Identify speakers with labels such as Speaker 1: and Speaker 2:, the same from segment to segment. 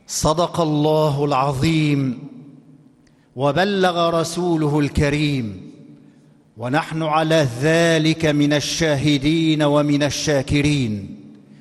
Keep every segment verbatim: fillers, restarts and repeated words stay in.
Speaker 1: صدق الله العظيم وبلغ رسوله الكريم، ونحن على ذلك من الشاهدين ومن الشاكرين.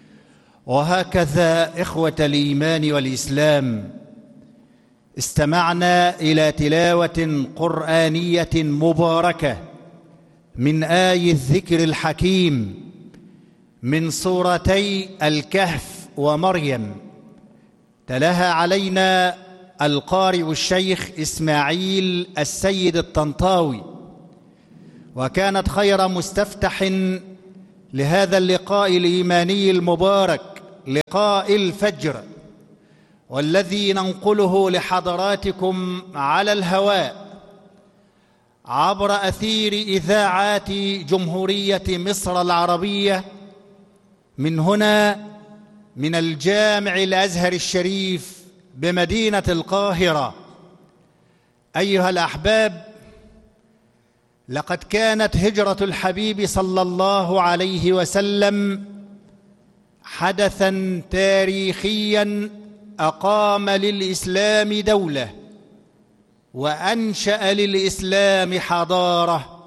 Speaker 1: وهكذا إخوة الإيمان والإسلام، استمعنا إلى تلاوة قرآنية مباركة من آي الذكر الحكيم من سورتي الكهف ومريم، تلاها علينا القارئ الشيخ إسماعيل السيد الطنطاوي، وكانت خير مستفتح لهذا اللقاء الإيماني المبارك، لقاء الفجر، والذي ننقله لحضراتكم على الهواء عبر أثير إذاعات جمهورية مصر العربية، من هنا من الجامع الأزهر الشريف بمدينة القاهرة. أيها الأحباب، لقد كانت هجرة الحبيب صلى الله عليه وسلم حدثاً تاريخياً أقام للإسلام دولة، وأنشأ للإسلام حضارة.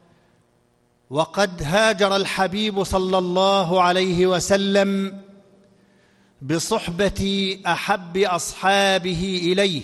Speaker 1: وقد هاجر الحبيب صلى الله عليه وسلم بصحبة أحب أصحابه إليه،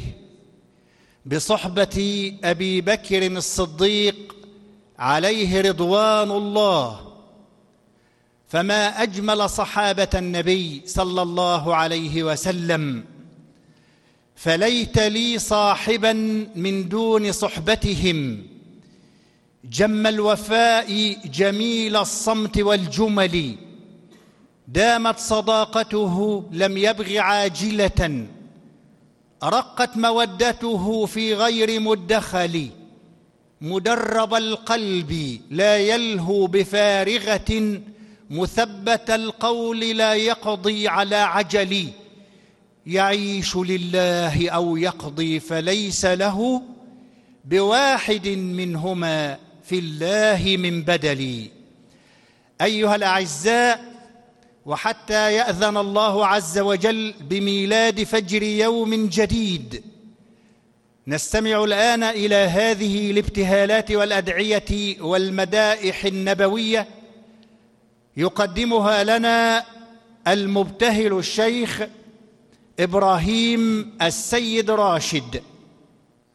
Speaker 1: بصحبة أبي بكر الصديق عليه رضوان الله. فما أجمل صحابة النبي صلى الله عليه وسلم، فليت لي صاحبا من دون صحبتهم، جم الوفاء جميل الصمت والجمل، دامت صداقته لم يبغ عاجلة، رقت مودته في غير مدخل، مدرب القلب لا يلهو بفارغة، مثبت القول لا يقضي على عجل، يعيش لله أو يقضي فليس له بواحد منهما في الله من بدل. أيها الأعزاء، وحتى يأذن الله عز وجل بميلاد فجر يوم جديد، نستمع الآن إلى هذه الابتهالات والأدعية والمدائح النبوية يقدمها لنا المبتهل الشيخ إبراهيم السيد راشد.